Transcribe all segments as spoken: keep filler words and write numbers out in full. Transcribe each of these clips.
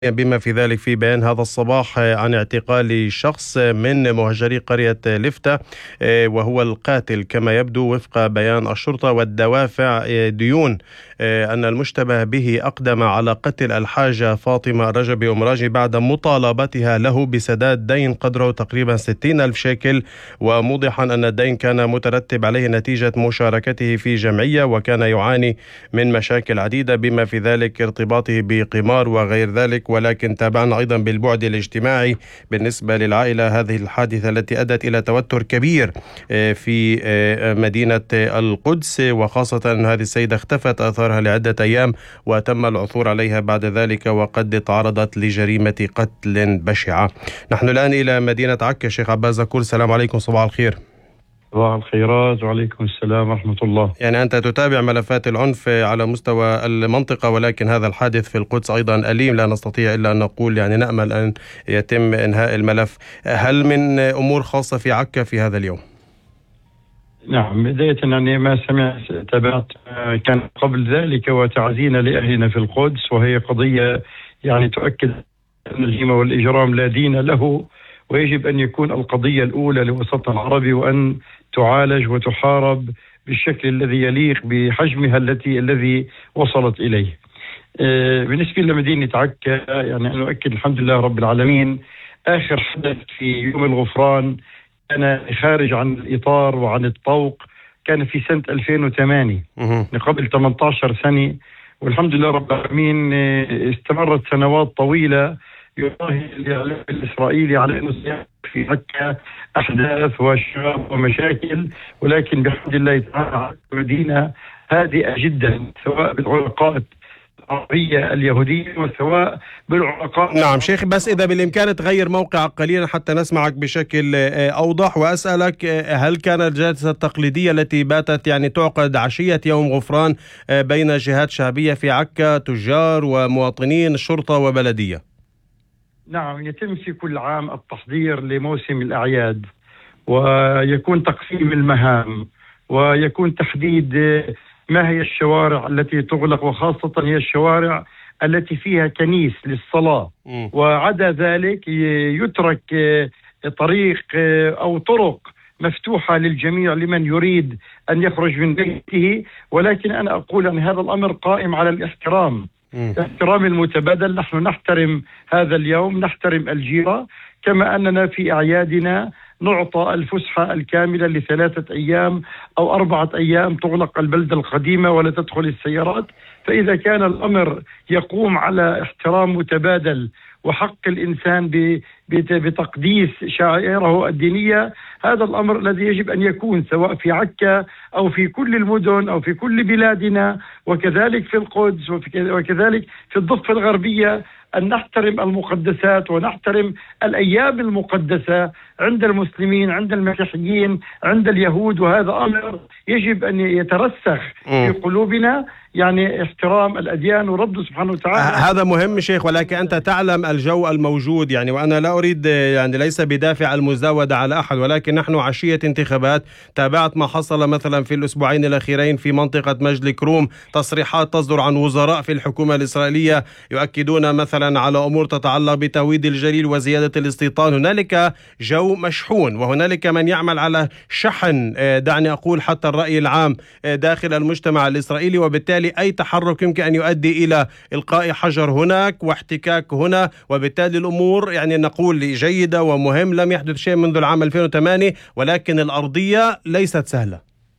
بما في ذلك في بيان هذا الصباح عن اعتقال شخص من مهجري قرية لفتة، وهو القاتل كما يبدو وفق بيان الشرطة. والدوافع ديون أن المشتبه به أقدم على قتل الحاجة فاطمة الرجبي أم راجي بعد مطالبتها له بسداد دين قدره تقريبا ستين ألف شيكل، وموضحا أن الدين كان مترتب عليه نتيجة مشاركته في جمعية، وكان يعاني من مشاكل عديدة بما في ذلك ارتباطه بقمار وغير ذلك. ولكن تابعنا أيضا بالبعد الاجتماعي بالنسبة للعائلة هذه الحادثة التي أدت إلى توتر كبير في مدينة القدس، وخاصة أن هذه السيدة اختفت آثارها لعدة أيام وتم العثور عليها بعد ذلك، وقد تعرضت لجريمة قتل بشعة. نحن الآن إلى مدينة عكا. شيخ عباس زكور، السلام عليكم، صباح الخير. صباح الخيرات وعليكم السلام ورحمة الله. يعني أنت تتابع ملفات العنف على مستوى المنطقة، ولكن هذا الحادث في القدس أيضا أليم، لا نستطيع إلا أن نقول يعني نأمل أن يتم إنهاء الملف. هل من أمور خاصة في عكا في هذا اليوم؟ نعم، بداية يعني ما سمعت تابعت كان قبل ذلك وتعزينا لأهلنا في القدس، وهي قضية يعني تؤكد أن الجريمة والإجرام لا دين له، ويجب أن يكون القضية الأولى لوسطنا العربي وأن تعالج وتحارب بالشكل الذي يليق بحجمها التي الذي وصلت إليه. بالنسبة لمدينة عكا يعني أنا أؤكد الحمد لله رب العالمين آخر حدث في يوم الغفران كان خارج عن الإطار وعن الطوق، كان في سنة ألفين وثمانية قبل ثمانية عشر سنة، والحمد لله رب العالمين استمرت سنوات طويلة يراهن الإعلام الإسرائيلي على أنه في عكا أحداث وشباب ومشاكل، ولكن بحمد الله تعالى مدينة هادئة جدا سواء بالعلاقات العربية اليهودية وسواء بالعلاقات. نعم شيخ، بس إذا بالإمكان تغير موقعك قليلا حتى نسمعك بشكل أوضح، وأسألك هل كانت الجلسة التقليدية التي باتت يعني تعقد عشية يوم غفران بين جهات شعبية في عكا، تجار ومواطنين شرطة وبلدية؟ نعم، يتم في كل عام التحضير لموسم الأعياد، ويكون تقسيم المهام، ويكون تحديد ما هي الشوارع التي تغلق، وخاصة هي الشوارع التي فيها كنيس للصلاة، وعدا ذلك يترك طريق أو طرق مفتوحة للجميع لمن يريد أن يخرج من بيته. ولكن أنا أقول أن هذا الأمر قائم على الاحترام، احترام المتبادل. نحن نحترم هذا اليوم، نحترم الجيرة، كما أننا في أعيادنا نعطى الفسحة الكاملة لثلاثة أيام أو أربعة أيام تغلق البلدة القديمة ولا تدخل السيارات. فإذا كان الأمر يقوم على احترام متبادل وحق الإنسان بتقديس شعائره الدينية، هذا الأمر الذي يجب أن يكون سواء في عكا أو في كل المدن أو في كل بلادنا، وكذلك في القدس وكذلك في الضفة الغربية، أن نحترم المقدسات ونحترم الأيام المقدسة عند المسلمين، عند المسيحيين، عند اليهود. وهذا أمر يجب أن يترسخ في قلوبنا، يعني احترام الأديان ورب سبحانه وتعالى. هذا مهم شيخ، ولكن أنت تعلم الجو الموجود يعني، وأنا لا أريد يعني ليس بدافع المزاودة على أحد، ولكن نحن عشية انتخابات. تابعت ما حصل مثلا في الأسبوعين الأخيرين في منطقة مجد الكروم، تصريحات تصدر عن وزراء في الحكومة الإسرائيلية يؤكدون مثلا على أمور تتعلق بتهويد الجليل وزيادة الاستيطان. هنالك جو مشحون، وهنالك من يعمل على شحن دعني أقول حتى الرأي العام داخل المجتمع الإسرائيلي، وبالتالي أي تحرك يمكن أن يؤدي إلى إلقاء حجر هناك واحتكاك هنا، وبالتالي الأمور يعني نقول جيدة ومهم. لم يحدث شيء منذ العام ألفين وثمانية، ولكن الأرضية ليست سهلة.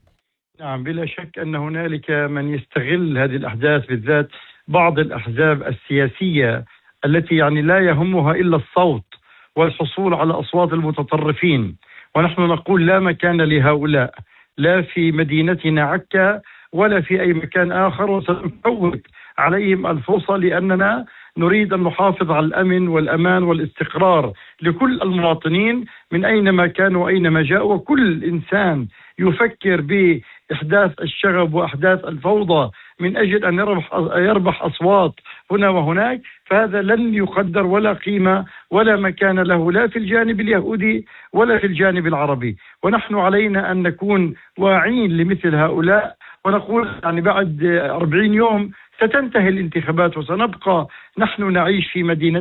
نعم، بلا شك أن هنالك من يستغل هذه الأحداث، بالذات بعض الأحزاب السياسية التي يعني لا يهمها إلا الصوت والحصول على أصوات المتطرفين. ونحن نقول لا مكان لهؤلاء، لا في مدينتنا عكا ولا في أي مكان آخر، وسنفوت عليهم الفرصة، لأننا نريد أن نحافظ على الأمن والأمان والاستقرار لكل المواطنين من أينما كانوا وأينما جاءوا. وكل إنسان يفكر بإحداث الشغب وإحداث الفوضى من أجل أن يربح, يربح أصوات هنا وهناك، فهذا لن يقدر ولا قيمة ولا مكان له، لا في الجانب اليهودي ولا في الجانب العربي. ونحن علينا أن نكون واعين لمثل هؤلاء، ونقول يعني بعد أربعين يوم ستنتهي الانتخابات وسنبقى نحن نعيش في مدينة